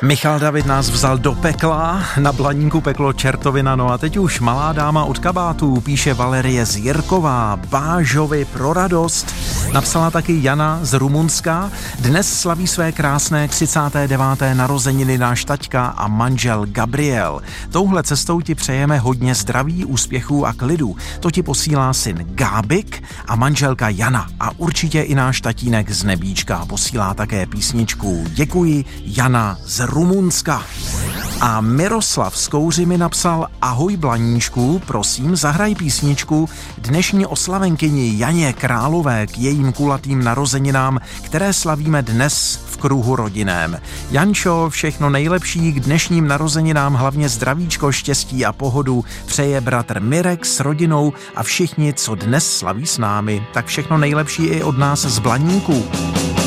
Michal David nás vzal do pekla, na Blaníku peklo čertovina, no a teď už malá dáma od kabátů, píše Valerie z Jirkova, Bážovi pro radost. Napsala taky Jana z Rumunska, dnes slaví své krásné 39. narozeniny náš taťka a manžel Gabriel. Touhle cestou ti přejeme hodně zdraví, úspěchů a klidu. To ti posílá syn Gábik a manželka Jana a určitě i náš tatínek z Nebíčka posílá také písničku. Děkuji, Jana z Rumunska. A Miroslav z Kouři mi napsal: ahoj Blaníčku, prosím, zahraj písničku dnešní oslavenkyni Janě Králové k jejím kulatým narozeninám, které slavíme dnes v kruhu rodinném. Jančo, všechno nejlepší k dnešním narozeninám, hlavně zdravíčko, štěstí a pohodu přeje bratr Mirek s rodinou a všichni, co dnes slaví s námi. Tak všechno nejlepší i od nás z Blaníku.